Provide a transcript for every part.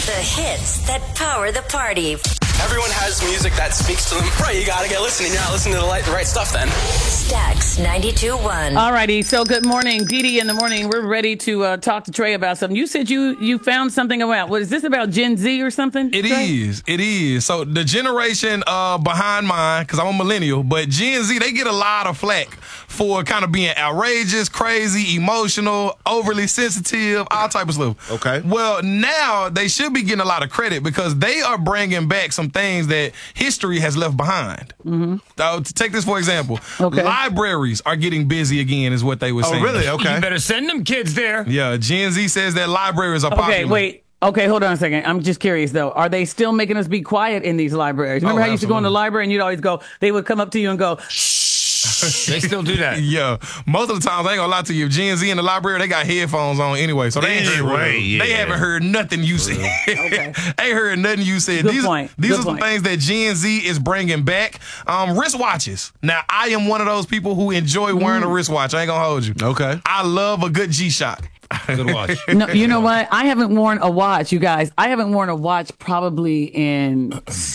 The hits that power the party. Everyone has music that speaks to them. Right, you gotta get listening. You're not listening to the right stuff then. Stax 92.1. All righty, so good morning. Dee Dee in the morning. We're ready to talk to Trey about something. You said you found something about, what is this about, Gen Z or something? It is. So the generation behind mine, because I'm a millennial, but Gen Z, they get a lot of flack for kind of being outrageous, crazy, emotional, overly sensitive, all type of stuff. Okay. Well, now they should be getting a lot of credit because they are bringing back some things that history has left behind. To take this for example, libraries are getting busy again, is what they were saying. Oh, really? Okay. You better send them kids there. Yeah, Gen Z says that libraries are popular. Okay, wait. Okay, hold on a second. I'm just curious, though. Are they still making us be quiet in these libraries? Remember how you used to go in the library and you'd always go, they would come up to you and go, shh. They still do that. Yeah. Most of the times, I ain't gonna lie to you, if Gen Z in the library, they got headphones on anyway. So they haven't heard nothing you said. Okay. Ain't heard nothing you said. Good point. These are some things that Gen Z is bringing back. Wristwatches. Now, I am one of those people who enjoy wearing a wristwatch. I ain't gonna hold you. Okay. I love a good G-Shock. Good watch. No, you know what? I haven't worn a watch, you guys. I haven't worn a watch probably in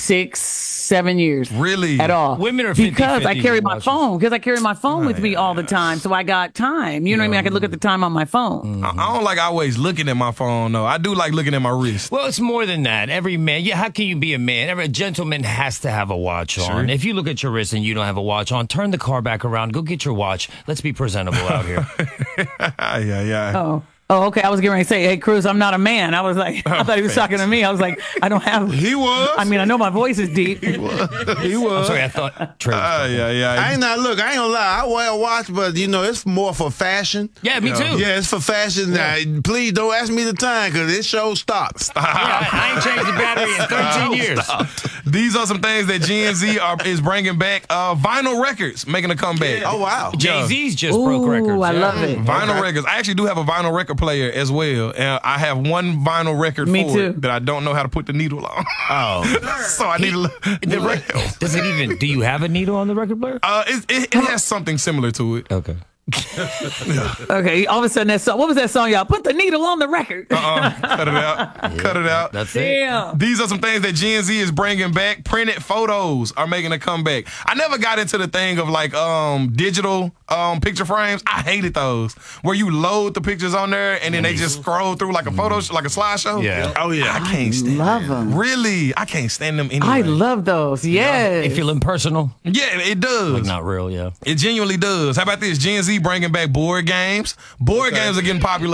6-7 years. Really? At all. Women are 50-50 because I carry my watches. phone. Because I carry my phone with me all the time, so I got time. You know what I mean? I can look at the time on my phone. I don't like always looking at my phone, though. I do like looking at my wrist. Well, it's more than that. Every man, how can you be a man? Every gentleman has to have a watch on. If you look at your wrist and you don't have a watch on, turn the car back around. Go get your watch. Let's be presentable out here. Yeah. Oh, okay. I was getting ready to say, hey, Cruz, I'm not a man. I was like, I thought he was talking to me. I was like, I don't have. He was. I mean, I know my voice is deep. He was. I'm sorry, I thought Trey was I ain't gonna lie. I wear a watch, but it's more for fashion. Yeah, me too. Yeah, it's for fashion. Now, please don't ask me the time because this show stops. Yeah, I ain't changed the battery in 13 years. These are some things that Gen Z is bringing back. Vinyl records making a comeback. Oh, wow. Jay-Z's just broke records. I love it. Vinyl records. I actually do have a vinyl record player as well. And I have one vinyl record it that I don't know how to put the needle on. Oh. So I need the record. Does it even, do you have a needle on the record player? It has something similar to it. Okay. Okay, all of a sudden that song, what was that song, y'all? Put the needle on the record. Cut it out. Cut it out. That's Damn. These are some things that Gen Z is bringing back. Printed photos are making a comeback. I never got into the thing of like digital picture frames. I hated those where you load the pictures on there and then they just scroll through like a photo, like a slideshow. Yeah. Oh, yeah. I can't stand love them. Really, I can't stand them anyway. I love those. Yes. They feel impersonal. Yeah, it does. Like not real, yeah. It genuinely does. How about this? Gen Z bringing back board games. Board games are getting popular.